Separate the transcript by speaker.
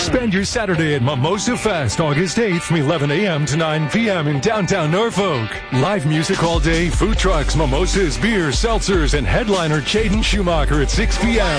Speaker 1: Spend your Saturday at Mimosa Fest, August 8th from 11 a.m. to 9 p.m. in downtown Norfolk. Live music all day, food trucks, mimosas, beers, seltzers, and headliner Jaden Schumacher at 6 p.m.